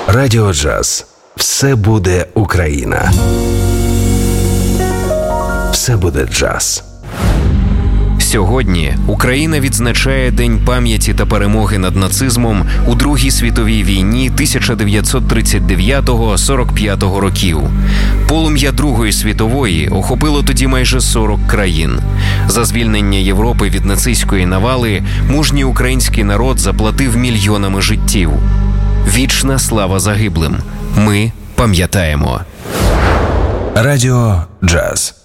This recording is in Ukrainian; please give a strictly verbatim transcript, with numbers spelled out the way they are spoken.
Радіо Джаз. Все буде Україна. Все буде джаз. Сьогодні Україна відзначає День пам'яті та перемоги над нацизмом у Другій світовій війні тисяча дев'ятсот тридцять дев'ятого - сорок п'ятого років. Полум'я Другої світової охопило тоді майже сорок країн. За звільнення Європи від нацистської навали мужній український народ заплатив мільйонами життів. Вічна слава загиблим. Ми пам'ятаємо. Радіо Джаз.